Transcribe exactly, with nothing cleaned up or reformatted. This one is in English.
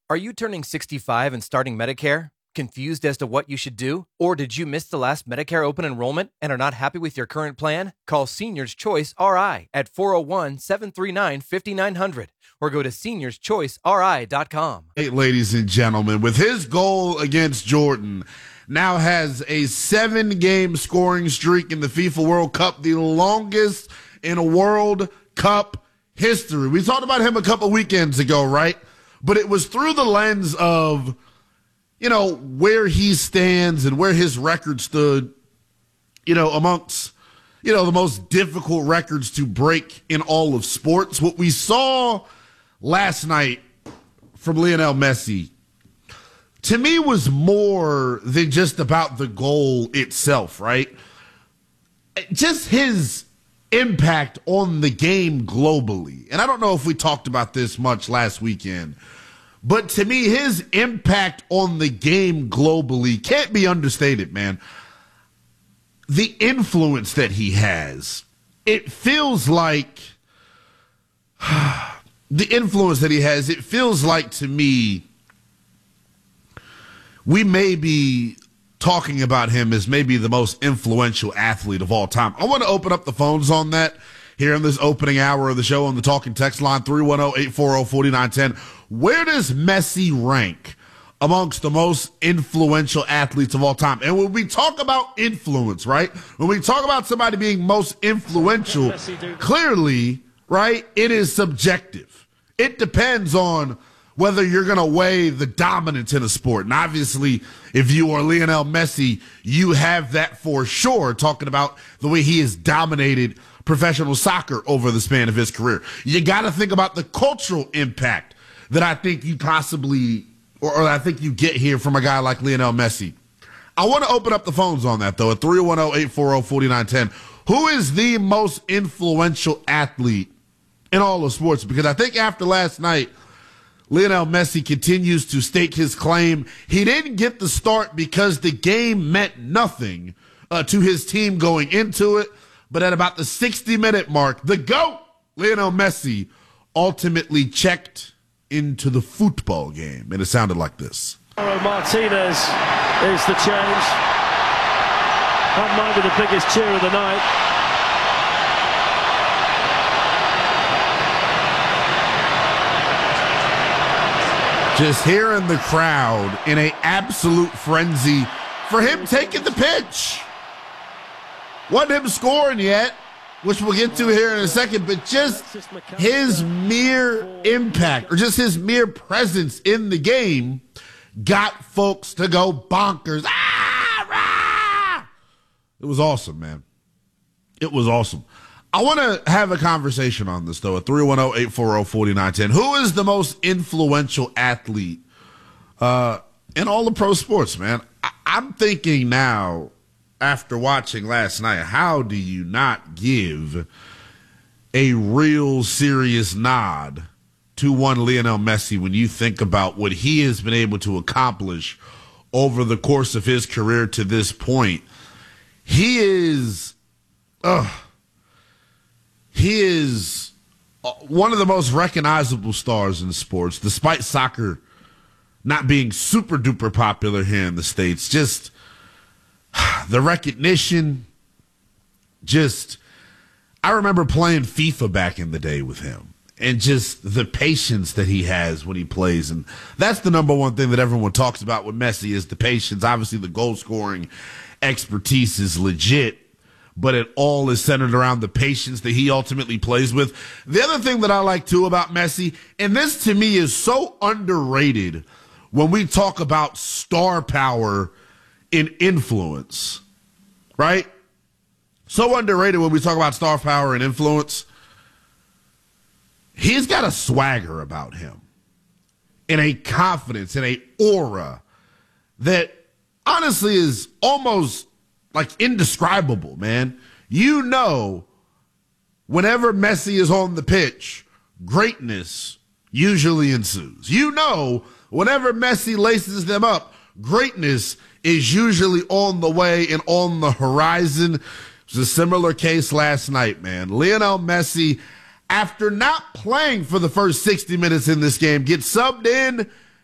Are you turning sixty-five and starting Medicare? Confused as to what you should do? Or did you miss the last Medicare open enrollment and are not happy with your current plan? Call Seniors Choice R I at four oh one, seven three nine, five nine zero zero or go to seniors choice r i dot com. Hey, ladies and gentlemen, with his goal against Jordan, now has a seven-game scoring streak in the FIFA World Cup, the longest in World Cup history. We talked about him a couple weekends ago, right? But it was through the lens of, you know, where he stands and where his record stood, you know, amongst, you know, the most difficult records to break in all of sports. What we saw last night from Lionel Messi, to me, was more than just about the goal itself, right? Just his impact on the game globally. And I don't know if we talked about this much last weekend, but to me, his impact on the game globally can't be understated, man. The influence that he has, it feels like the influence that he has, it feels like to me, we may be talking about him as maybe the most influential athlete of all time. I want to open up the phones on that here in this opening hour of the show on the Talking Text line, three one zero, eight four zero, four nine one zero. Where does Messi rank amongst the most influential athletes of all time? And when we talk about influence, right, when we talk about somebody being most influential, clearly, right, it is subjective. It depends on whether you're going to weigh the dominance in a sport. And obviously, if you are Lionel Messi, you have that for sure, talking about the way he has dominated professional soccer over the span of his career. You got to think about the cultural impact that I think you possibly, or, or I think you get here from a guy like Lionel Messi. I want to open up the phones on that, though, at three one zero, eight four zero, four nine one zero. Who is the most influential athlete in all of sports? Because I think after last night, Lionel Messi continues to stake his claim. He didn't get the start because the game meant nothing uh, to his team going into it. But at about the sixty-minute mark, the GOAT, Lionel Messi, ultimately checked into the football game. And it sounded like this. Martinez is the change. That might be the biggest cheer of the night. Just hearing the crowd in an absolute frenzy for him taking the pitch. Wasn't him scoring yet, which we'll get to here in a second, but just his mere impact or just his mere presence in the game got folks to go bonkers. Ah, rah! It was awesome, man. It was awesome. I want to have a conversation on this, though, at three one zero, eight four zero, four nine one zero. Who is the most influential athlete uh, in all of pro sports, man? I- I'm thinking now, after watching last night, how do you not give a real serious nod to one Lionel Messi when you think about what he has been able to accomplish over the course of his career to this point? He is... Ugh. He is one of the most recognizable stars in sports, despite soccer not being super duper popular here in the States. Just the recognition, just, I remember playing FIFA back in the day with him, and just the patience that he has when he plays. And that's the number one thing that everyone talks about with Messi is the patience. Obviously, the goal scoring expertise is legit, but it all is centered around the patience that he ultimately plays with. The other thing that I like, too, about Messi, and this to me is so underrated when we talk about star power in influence, right? So underrated when we talk about star power and influence. He's got a swagger about him and a confidence and a aura that honestly is almost like indescribable, man. You know, whenever Messi is on the pitch, greatness usually ensues. You know, whenever Messi laces them up, greatness is usually on the way and on the horizon. It was a similar case last night, man. Lionel Messi, after not playing for the first sixty minutes in this game, gets subbed in